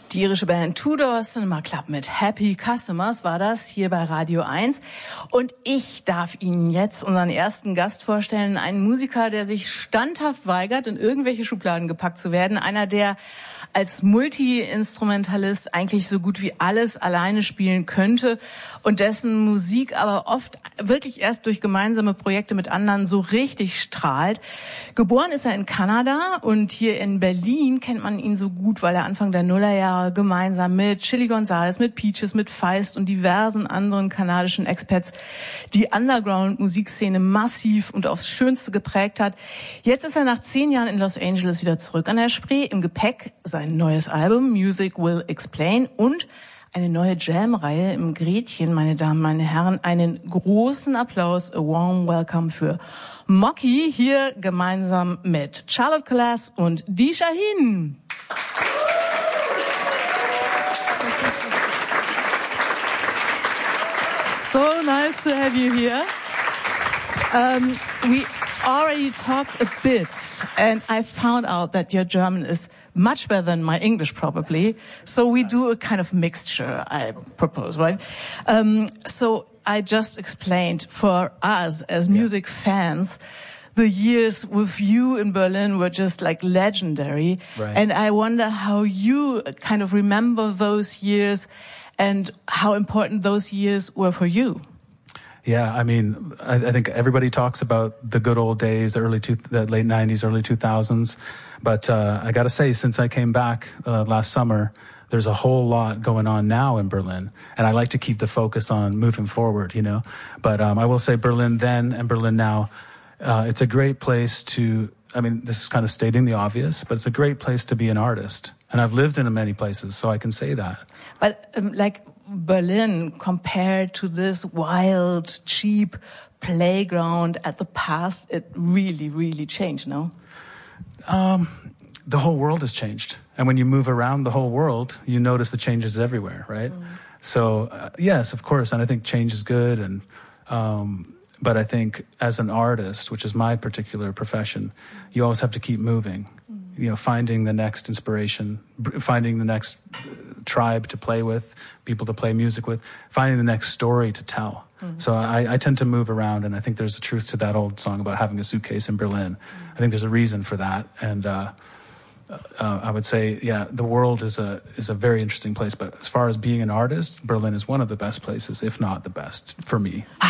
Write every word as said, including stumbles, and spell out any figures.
Die irische Band Tudor Cinema Club mit Happy Customers war das hier bei Radio eins. Und ich darf Ihnen jetzt unseren ersten Gast vorstellen, einen Musiker, der sich standhaft weigert, in irgendwelche Schubladen gepackt zu werden. Einer, der als Multi-Instrumentalist eigentlich so gut wie alles alleine spielen könnte und dessen Musik aber oft wirklich erst durch gemeinsame Projekte mit anderen so richtig strahlt. Geboren ist er in Kanada und hier in Berlin kennt man ihn so gut, weil er Anfang der Nullerjahre gemeinsam mit Chili Gonzales, mit Peaches, mit Feist und diversen anderen kanadischen Expats die Underground-Musikszene massiv und aufs Schönste geprägt hat. Jetzt ist er nach zehn Jahren in Los Angeles wieder zurück an der Spree. Im Gepäck sein neues Album Music Will Explain und eine neue Jam-Reihe im Gretchen, meine Damen, meine Herren. Einen großen Applaus, a warm welcome für Mocky, hier gemeinsam mit Charlotte Collas und Dee Shaheen. So nice to have you here. Um, we already talked a bit, and I found out that your German is much better than my English, probably. So we do a kind of mixture, I propose, right? Um, so I just explained for us as music yeah. fans, the years with you in Berlin were just like legendary. Right. And I wonder how you kind of remember those years and how important those years were for you. Yeah, I mean, I, I think everybody talks about the good old days, the early two, the late nineties, early two thousands. But uh, I got to say, since I came back uh, last summer, there's a whole lot going on now in Berlin. And I like to keep the focus on moving forward, you know. But um, I will say Berlin then and Berlin now, uh, it's a great place to, I mean, this is kind of stating the obvious, but it's a great place to be an artist. And I've lived in many places, so I can say that. But um, like Berlin compared to this wild, cheap playground at the past, it really, really changed, no? Um, the whole world has changed. And when you move around the whole world, you notice the changes everywhere, right? Mm. So, uh, yes, of course, and I think change is good. And um, but I think as an artist, which is my particular profession, you always have to keep moving, mm. you know, finding the next inspiration, finding the next tribe to play with, people to play music with, finding the next story to tell. Mm-hmm. So I, I tend to move around, and I think there's a truth to that old song about having a suitcase in Berlin. Mm-hmm. I think there's a reason for that, and uh, uh, I would say, yeah, the world is a is a very interesting place. But as far as being an artist, Berlin is one of the best places, if not the best, for me.